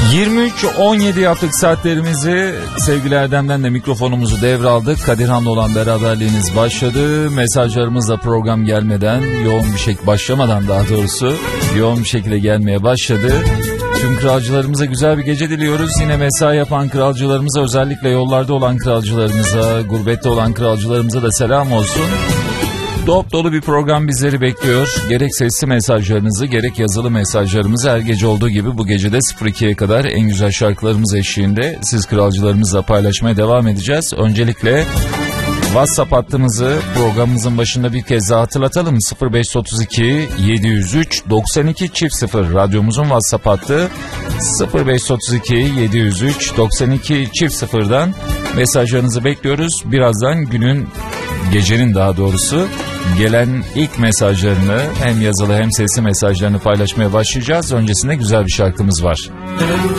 23.17 yaptık saatlerimizi. Sevgili Erdem'den de mikrofonumuzu devraldık. Kadirhan'la olan beraberliğiniz başladı. Mesajlarımızla program gelmeden, başlamadan daha doğrusu yoğun bir şekilde gelmeye başladı. Tüm kralcılarımıza güzel bir gece diliyoruz. Yine mesai yapan kralcılarımıza, özellikle yollarda olan kralcılarımıza, gurbette olan kralcılarımıza da selam olsun. Dop dolu bir program bizleri bekliyor. Gerek sesli mesajlarınızı, gerek yazılı mesajlarımızı her gece olduğu gibi bu gecede 02'ye kadar en güzel şarkılarımız eşliğinde siz kralcılarımızla paylaşmaya devam edeceğiz. Öncelikle WhatsApp hattımızı programımızın başında bir kez daha hatırlatalım. 0532 703 92 0. Radyomuzun WhatsApp hattı 0532 703 92 0'dan mesajlarınızı bekliyoruz. Birazdan gecenin daha doğrusu gelen ilk mesajlarını, hem yazılı hem sesli mesajlarını paylaşmaya başlayacağız. Öncesinde güzel bir şarkımız var.